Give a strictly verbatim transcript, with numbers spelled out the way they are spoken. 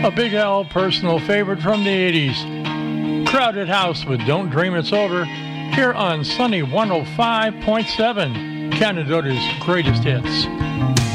A Big L personal favorite from the eighties. Crowded House with Don't Dream It's Over here on Sunny one oh five point seven, Canadota's greatest hits.